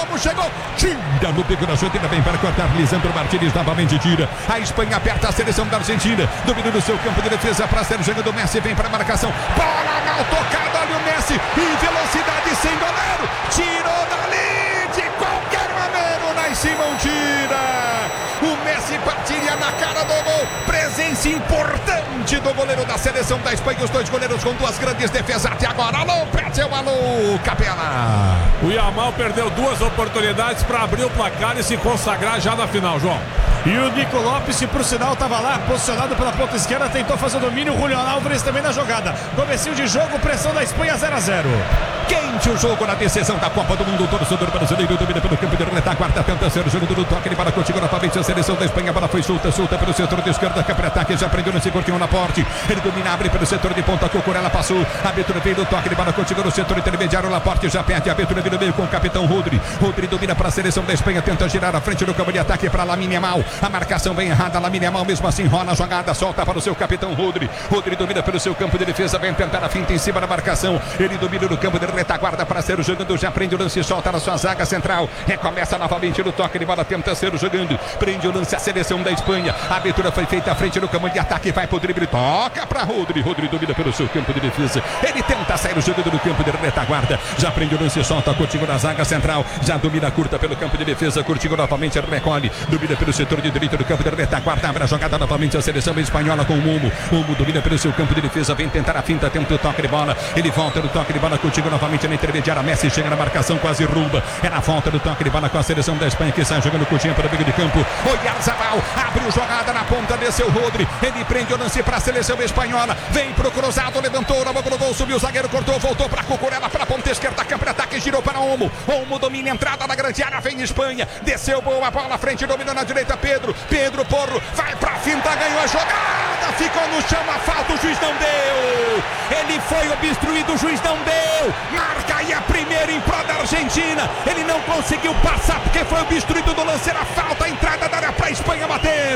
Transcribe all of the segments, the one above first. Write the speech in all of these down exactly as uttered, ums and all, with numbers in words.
Olmo chegou, tira no bico da chuteira, vem para cortar. Lisandro Martínez novamente tira. A Espanha aperta a seleção da Argentina. Domínio do seu campo de defesa para Sérgio do Messi, vem para a marcação. Bola mal tocada, olha o Messi em velocidade sem goleiro. Tirou dali de qualquer maneira. O Nai Simão tira. O Messi partiria na cara do gol. Presença importante do goleiro da seleção da Espanha. Os dois goleiros com duas grandes defesas até agora. Alô, Petzel, alô, Capela. O Yamal perdeu duas oportunidades para abrir o placar e se consagrar já na final, João. E o Nico Lopes, que por sinal estava lá, posicionado pela ponta esquerda, tentou fazer o domínio. O Julián Álvares também na jogada. Comecinho de jogo, pressão da Espanha, zero a zero. Quente o jogo na decisão da Copa do Mundo. O torcedor brasileiro domina pelo campo de retaguarda. Tenta ser o jogo do toque. Ele para contigo novamente a seleção da Espanha. A bola foi solta, solta pelo setor de esquerda. Capre-ataque, já prendeu no Cortinho na porte. Ele domina, abre pelo setor de ponta. Cucurella passou. A abertura veio do toque. Ele para contigo no setor intermediário. Laporte já perde. A abertura vira meio com o capitão Rodri. Rodri domina para a seleção da Espanha. Tenta girar à frente do campo de ataque para Lamine Yamal. A marcação vem errada. Lamine Yamal mesmo assim rola a jogada. Solta para o seu capitão Rodri. Rodri domina pelo seu campo de defesa. Vem tentar a finta em cima da marcação. Ele domina no campo de retaguarda para ser o jogando. Já prende o lance. Solta na sua zaga central. Recomeça novamente no toque de bola. Tenta ser o jogando. Prende o lance a seleção da Espanha. A abertura foi feita à frente do campo de ataque. Vai pro drible. Toca para Rodri. Rodri domina pelo seu campo de defesa. Ele tenta sair o jogando no campo de retaguarda. Já prende o lance. Solta Coutinho na zaga central. Já domina curta pelo campo de defesa. Coutinho novamente recolhe. Domina pelo setor de direito do campo de retaguarda. Abre a jogada novamente a seleção espanhola com o Olmo. Olmo domina pelo seu campo de defesa. Vem tentar a finta. Tenta o toque de bola. Ele volta no toque de bola. Coutinho novamente na intermediária. Messi chega na marcação. Quase rumba. É na volta do toque de bola com a seleção da Espanha que sai jogando Coutinho para o meio de campo. Oyarzabal abriu jogada na ponta. Desceu Rodri. Ele prende o lance para a seleção espanhola. Vem pro cruzado. Levantou na boca do gol. Subiu o zagueiro. Cortou. Voltou para Cucurella. Para a ponta esquerda. Campo de ataque. Girou para Olmo. Olmo domina a entrada na grande área. Vem Espanha. Desceu boa bola à frente. Dominou na direita Pedro. Pedro Porro. Vai pra finta. Ganhou a jogada. Ficou no chão. A falta. O juiz não deu. Ele foi obstruído. O juiz não deu. Marca aí a primeira em prol da Argentina. Ele não conseguiu passar porque foi obstruído do lance. Era falta. A entrada da área para a Espanha bater.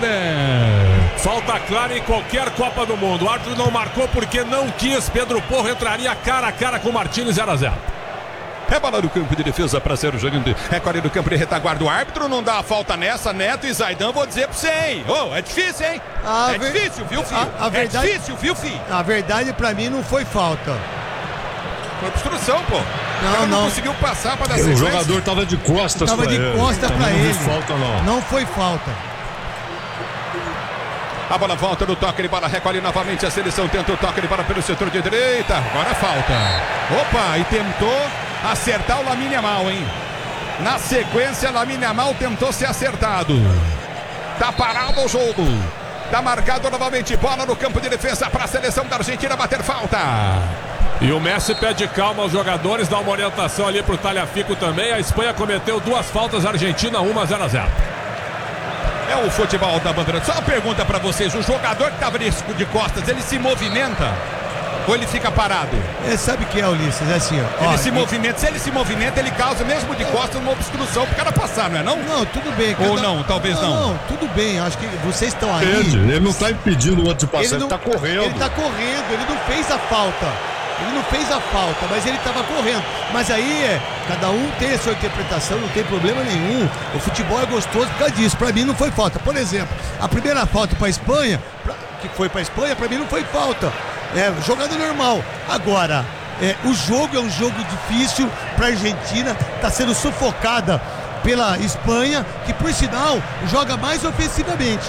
Falta clara em qualquer Copa do Mundo. O árbitro não marcou porque não quis. Pedro Porro entraria cara a cara com Martínez, zero a zero. É bola no campo de defesa para ser o Jogando. É corre do campo de retaguarda. O árbitro não dá a falta nessa. Neto e Zaidan, vou dizer pra você, hein? Oh, é difícil, hein? A é ver... difícil, viu, filho? A, a verdade... É difícil, viu, filho? A verdade, pra mim, não foi falta. Foi obstrução, pô. Não, não. não conseguiu passar para dar O sequência. jogador tava de costas Tava de ele. costas Então pra não ele. Falta, não. Não foi falta. A bola volta no toque de bola, recolhe novamente a seleção, tenta o toque de bola pelo setor de direita, agora falta. Opa, e tentou acertar o Lamine Yamal, hein? Na sequência, Lamine Yamal tentou ser acertado. Tá parado o jogo. Tá marcado novamente, bola no campo de defesa para a seleção da Argentina bater falta. E o Messi pede calma aos jogadores, dá uma orientação ali pro Talhafico também. A Espanha cometeu duas faltas, a Argentina uma, zero a zero. É o futebol da bandeira. Só uma pergunta pra vocês, o jogador que tava de costas, ele se movimenta ou ele fica parado? É, sabe o que é, Ulisses? É assim, ó. Ele ó, se e... movimenta, se ele se movimenta, ele causa mesmo de costas uma obstrução pro cara passar, não é não? Não, tudo bem. Ou cada... não, talvez não. Não, não, tudo bem, acho que vocês estão aí. Ele, ele não tá impedindo o outro de passar, ele, não... ele tá correndo. Ele tá correndo, ele não fez a falta. Ele não fez a falta, mas ele estava correndo. Mas aí é, cada um tem a sua interpretação, não tem problema nenhum. O futebol é gostoso por causa disso. Para mim não foi falta. Por exemplo, a primeira falta para a Espanha, pra, que foi para a Espanha, para mim não foi falta. É jogada normal. Agora, é, o jogo é um jogo difícil para a Argentina, está sendo sufocada pela Espanha, que por sinal joga mais ofensivamente.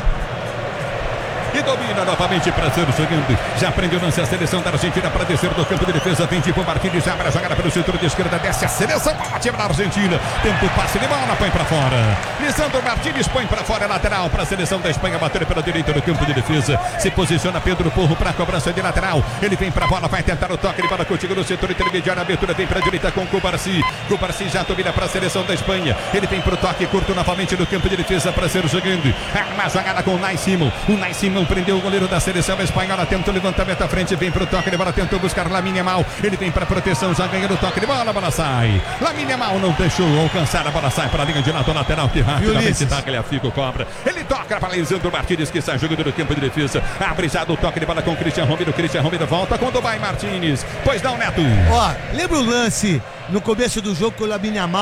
E domina novamente para ser jogando. Já prende o lance a seleção da Argentina para descer do campo de defesa. Vem tipo Martínez, abre a jogada pelo setor de esquerda. Desce a seleção, bate da Argentina. Tenta o passe de bola, põe para fora. Lisandro Martínez põe para fora, lateral para a seleção da Espanha. Bater pela direita do campo de defesa. Se posiciona Pedro Porro para a cobrança de lateral. Ele vem para a bola, vai tentar o toque de bola contigo no setor intermediário. A abertura vem para a direita com Cubarsi. Cubarsi já domina para a seleção da Espanha. Ele vem para o toque curto novamente no campo de defesa para ser jogando. Uma jogada com o Nai Simão. O Nai Simão prendeu o goleiro da seleção espanhola, tenta o levantamento à frente, vem pro toque de bola, tentou buscar Lamine Yamal, ele vem para proteção, já ganhando o toque de bola, a bola sai. Lamine Yamal não deixou alcançar, a bola sai para a linha de lado lateral, que rapidamente Tagliafico cobra. Ele toca para Lisandro Martínez, que sai jogando no campo de defesa, abre já do toque de bola com Cristian Romero, Cristian Romero volta quando vai Martínez. Pois não, Neto. Ó, lembra o lance no começo do jogo com o Lamine Yamal?